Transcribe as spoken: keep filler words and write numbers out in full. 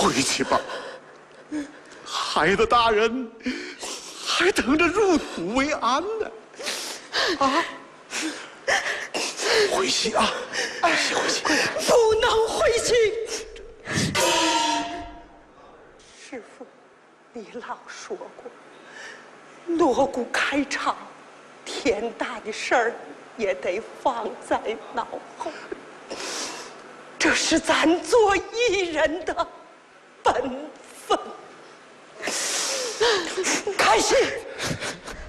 回去吧，孩子大人还等着入土为安呢。啊，回去啊，回去回去， 不能回去。师父，你老说过，锣鼓开场，天大的事儿也得放在脑后。这是咱做艺人的本分。开戏。